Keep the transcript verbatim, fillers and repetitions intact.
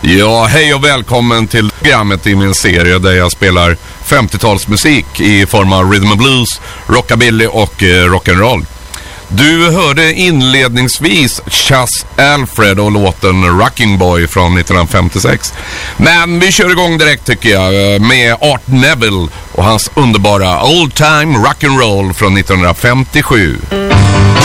Ja, hej och välkommen till programmet i min serie där jag spelar femtiotalsmusik i form av rhythm and blues, rockabilly och eh, rock'n'roll. Du hörde inledningsvis Chas Alfred och låten Rocking Boy från nittonhundrafemtiosex. Men vi kör igång direkt tycker jag med Art Neville och hans underbara Old Time Rock'n'Roll från nittonhundrafemtiosju.